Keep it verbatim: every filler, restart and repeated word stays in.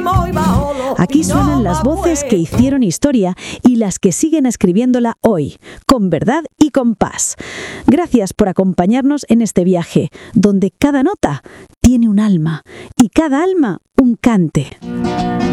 Aquí suenan las voces que hicieron historia y las que siguen escribiéndola hoy, con verdad y con paz. Gracias por acompañarnos en este viaje, donde cada nota tiene un alma y cada alma un cante.